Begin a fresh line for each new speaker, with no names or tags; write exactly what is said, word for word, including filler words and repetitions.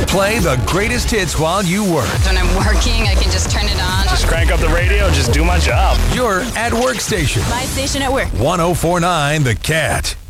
Play the greatest hits while you work.
When I'm working, I can just turn it on.
Just crank up the radio and just do my job.
Your at work station.
My station at work.
one oh four point nine The Cat.